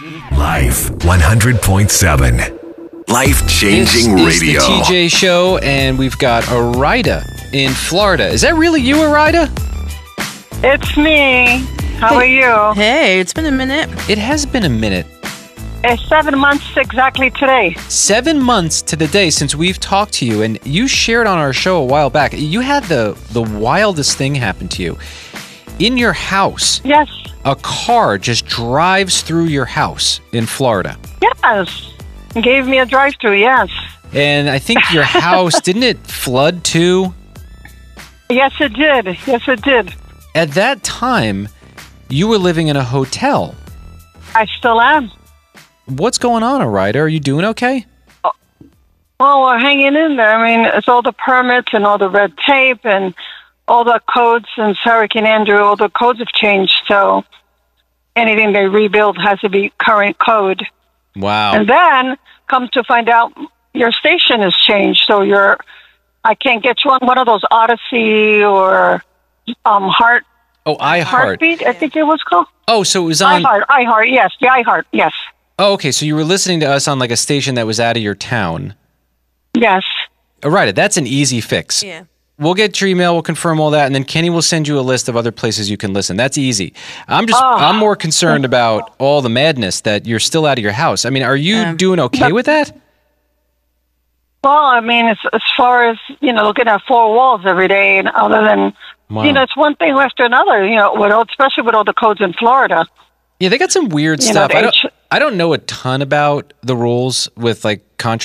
Life 100.7. Life-changing This radio. is the TJ Show, and we've got Arida in Florida. Is that really you, Arida? It's me. How are you? Hey, it's been a minute. It has been a minute. It's 7 months exactly today. 7 months to the day since we've talked to you, and you shared on our show a while back. You had the wildest thing happen to you. In your house, Yes. a car just drives through your house in Florida. Yes. Gave me a drive-through, yes. And I think your house, didn't it flood too? Yes, it did. Yes, it did. At that time, you were living in a hotel. I still am. What's going on, Arida? Are you doing okay? Well, we're hanging in there. I mean, it's all the permits and all the red tape and all the codes since Hurricane Andrew. All the codes have changed, so anything they rebuild has to be current code. Wow. And then, come to find out, your station has changed, so I can't get you on one of those Odyssey or Heart. Oh, iHeart. Heartbeat, I think it was called. Oh, so it was on... iHeart, yes, the iHeart, yes. Oh, okay, so you were listening to us on like a station that was out of your town. Yes. Arida, that's an easy fix. Yeah. We'll get your email, we'll confirm all that, and then Kenny will send you a list of other places you can listen. That's easy. I'm more concerned about all the madness that you're still out of your house. I mean, are you doing okay with that? Well, I mean, as far as, looking at four walls every day, and other than, Wow. it's one thing after another, especially with all the codes in Florida. Yeah, they got some weird You know, stuff. the I don't know a ton about the rules with like contract